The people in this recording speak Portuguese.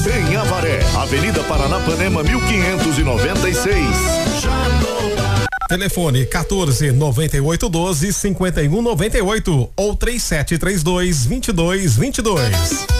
Em Avaré, Avenida Paranapanema 1596. Telefone 14-9812-5198 ou 3732-2222.